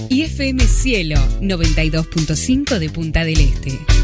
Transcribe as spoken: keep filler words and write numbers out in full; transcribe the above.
Y F M Cielo noventa y dos punto cinco de Punta del Este.